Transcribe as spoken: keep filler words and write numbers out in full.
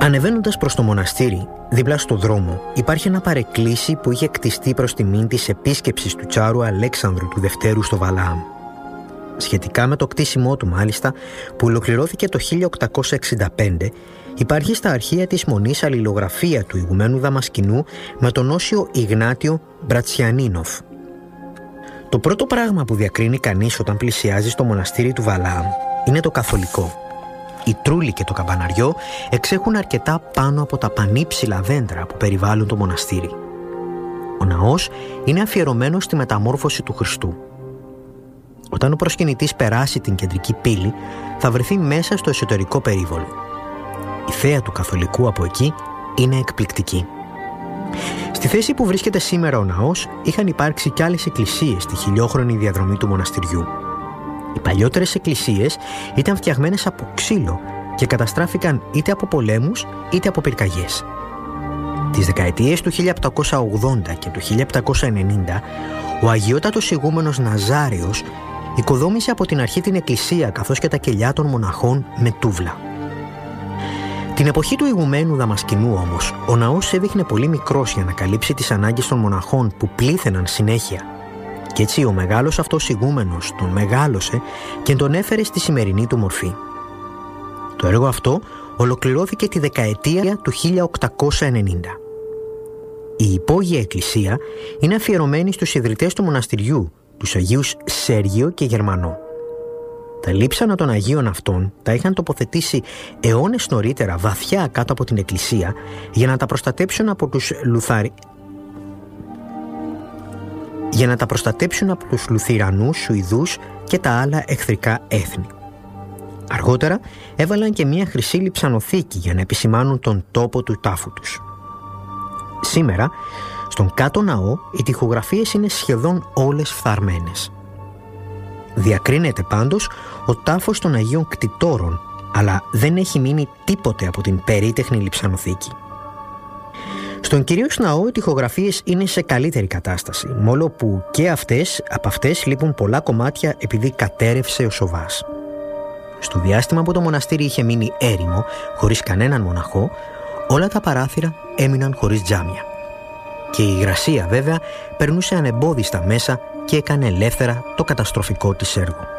Ανεβαίνοντας προς το μοναστήρι, δίπλα στο δρόμο, υπάρχει ένα παρεκκλήσι που είχε κτιστεί προς τιμήν της επίσκεψης του Τσάρου Αλέξανδρου του Δευτέρου στο Βαλάαμ. Σχετικά με το κτίσιμό του, μάλιστα, που ολοκληρώθηκε το χίλια οκτακόσια εξήντα πέντε, υπάρχει στα αρχεία της Μονής αλληλογραφία του ηγουμένου Δαμασκηνού με τον Όσιο Ιγνάτιο Μπρατσιανίνοφ. Το πρώτο πράγμα που διακρίνει κανείς όταν πλησιάζει στο μοναστήρι του Βαλάαμ είναι το καθολικό. Η τρούλη και το καμπαναριό εξέχουν αρκετά πάνω από τα πανύψηλα δέντρα που περιβάλλουν το μοναστήρι. Ο ναός είναι αφιερωμένος στη μεταμόρφωση του Χριστού. Όταν ο προσκυνητής περάσει την κεντρική πύλη, θα βρεθεί μέσα στο εσωτερικό περίβολο. Η θέα του καθολικού από εκεί είναι εκπληκτική. Στη θέση που βρίσκεται σήμερα ο ναός, είχαν υπάρξει κι άλλες εκκλησίες στη χιλιόχρονη διαδρομή του μοναστηριού. Οι παλιότερες εκκλησίες ήταν φτιαγμένες από ξύλο και καταστράφηκαν είτε από πολέμους είτε από πυρκαγιές. Τις δεκαετίες του χίλια επτακόσια ογδόντα και του χίλια επτακόσια ενενήντα, ο αγιότατος ηγούμενος Ναζάριος οικοδόμησε από την αρχή την εκκλησία καθώς και τα κελιά των μοναχών με τούβλα. Την εποχή του ηγουμένου Δαμασκηνού όμως, ο ναός έδειχνε πολύ μικρός για να καλύψει τις ανάγκες των μοναχών που πλήθαιναν συνέχεια. Κι έτσι ο μεγάλος αυτός ηγούμενος τον μεγάλωσε και τον έφερε στη σημερινή του μορφή. Το έργο αυτό ολοκληρώθηκε τη δεκαετία του χίλια οκτακόσια ενενήντα. Η υπόγεια εκκλησία είναι αφιερωμένη στους ιδρυτές του μοναστηριού, τους Αγίους Σέργιο και Γερμανό. Τα λείψανα των Αγίων αυτών τα είχαν τοποθετήσει αιώνες νωρίτερα βαθιά κάτω από την εκκλησία για να τα προστατέψουν από τους Λουθαρι... για να τα προστατέψουν από τους Λουθυρανούς, Σουηδούς και τα άλλα εχθρικά έθνη. Αργότερα έβαλαν και μία χρυσή λειψανοθήκη για να επισημάνουν τον τόπο του τάφου τους. Σήμερα, στον κάτω ναό, οι τοιχογραφίες είναι σχεδόν όλες φθαρμένες. Διακρίνεται πάντως ο τάφος των Αγίων Κτητόρων, αλλά δεν έχει μείνει τίποτε από την περίτεχνη λειψανοθήκη. Στον κυρίως ναό οι τοιχογραφίες είναι σε καλύτερη κατάσταση, μόλο που και αυτές, από αυτές λείπουν πολλά κομμάτια επειδή κατέρευσε ο σοβάς. Στο διάστημα που το μοναστήρι είχε μείνει έρημο, χωρίς κανέναν μοναχό, όλα τα παράθυρα έμειναν χωρίς τζάμια. Και η υγρασία βέβαια περνούσε ανεμπόδιστα μέσα και έκανε ελεύθερα το καταστροφικό της έργο.